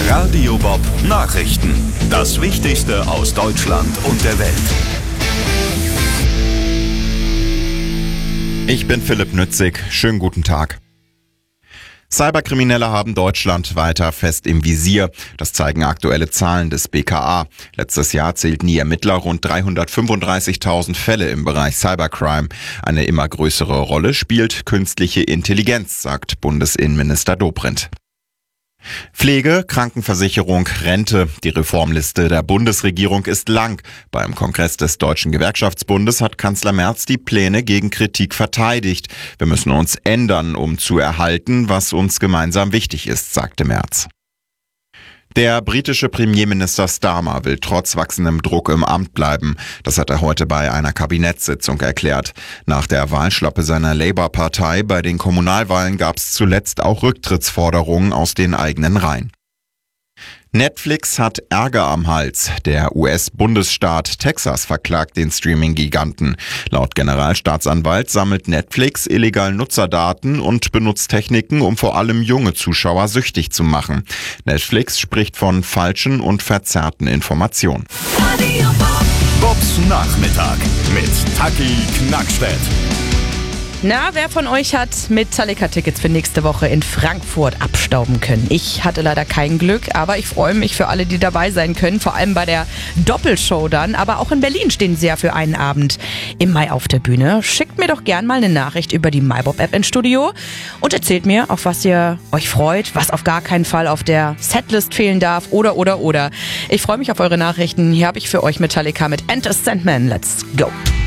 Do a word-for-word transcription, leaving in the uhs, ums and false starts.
Radio Bob Nachrichten. Das Wichtigste aus Deutschland und der Welt. Ich bin Philipp Nützig. Schönen guten Tag. Cyberkriminelle haben Deutschland weiter fest im Visier. Das zeigen aktuelle Zahlen des B K A. Letztes Jahr zählten die Ermittler rund dreihundertfünfunddreißigtausend Fälle im Bereich Cybercrime. Eine immer größere Rolle spielt künstliche Intelligenz, sagt Bundesinnenminister Dobrindt. Pflege, Krankenversicherung, Rente. Die Reformliste der Bundesregierung ist lang. Beim Kongress des Deutschen Gewerkschaftsbundes hat Kanzler Merz die Pläne gegen Kritik verteidigt. Wir müssen uns ändern, um zu erhalten, was uns gemeinsam wichtig ist, sagte Merz. Der britische Premierminister Starmer will trotz wachsendem Druck im Amt bleiben. Das hat er heute bei einer Kabinettssitzung erklärt. Nach der Wahlschlappe seiner Labour-Partei bei den Kommunalwahlen gab es zuletzt auch Rücktrittsforderungen aus den eigenen Reihen. Netflix hat Ärger am Hals. Der U S-Bundesstaat Texas verklagt den Streaming-Giganten. Laut Generalstaatsanwalt sammelt Netflix illegal Nutzerdaten und benutzt Techniken, um vor allem junge Zuschauer süchtig zu machen. Netflix spricht von falschen und verzerrten Informationen. Bobs Nachmittag mit Taki Knackstedt. Na, wer von euch hat Metallica-Tickets für nächste Woche in Frankfurt abstauben können? Ich hatte leider kein Glück, aber ich freue mich für alle, die dabei sein können, vor allem bei der Doppelshow dann. Aber auch in Berlin stehen sie ja für einen Abend im Mai auf der Bühne. Schickt mir doch gern mal eine Nachricht über die MyBob-App ins Studio und erzählt mir, auf was ihr euch freut, was auf gar keinen Fall auf der Setlist fehlen darf oder, oder, oder. Ich freue mich auf eure Nachrichten. Hier habe ich für euch Metallica mit Enter Sandman. Let's go!